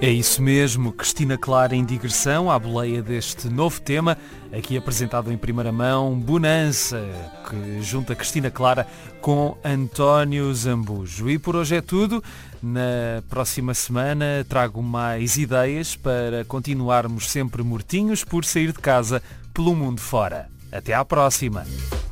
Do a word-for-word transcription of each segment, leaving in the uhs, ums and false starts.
É isso mesmo, Cristina Clara em digressão à boleia deste novo tema, aqui apresentado em primeira mão, Bonança, que junta Cristina Clara com António Zambujo. E por hoje é tudo. Na próxima semana trago mais ideias para continuarmos sempre mortinhos por sair de casa pelo mundo fora. Até à próxima!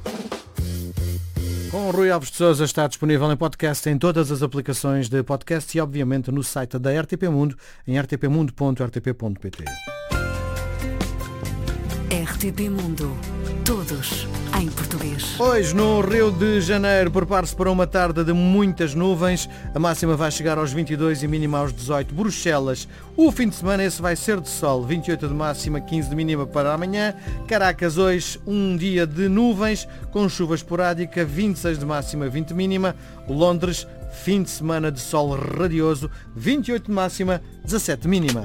Com o Rui Alves de Sousa está disponível em podcast em todas as aplicações de podcast e obviamente no site da R T P Mundo em r t p mundo ponto r t p ponto p t. R T P Mundo. Todos em português. Hoje no Rio de Janeiro prepare-se para uma tarde de muitas nuvens. A máxima vai chegar aos vinte e dois e mínima aos dezoito. Bruxelas, o fim de semana esse vai ser de sol. vinte e oito de máxima, quinze de mínima para amanhã. Caracas hoje um dia de nuvens com chuva esporádica, vinte e seis de máxima, vinte de mínima. Londres, fim de semana de sol radioso, vinte e oito de máxima, dezassete de mínima.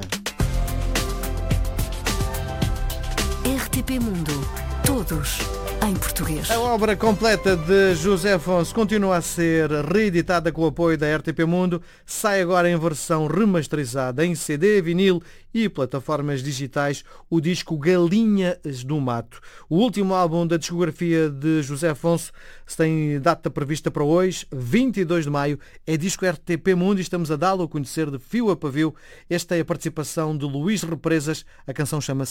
R T P Mundo. Todos em português. A obra completa de José Afonso continua a ser reeditada com o apoio da R T P Mundo. Sai agora em versão remasterizada em C D, vinil e plataformas digitais o disco Galinhas do Mato. O último álbum da discografia de José Afonso tem data prevista para hoje, vinte e dois de maio. É disco R T P Mundo e estamos a dá-lo a conhecer de fio a pavio. Esta é a participação de Luís Represas. A canção chama-se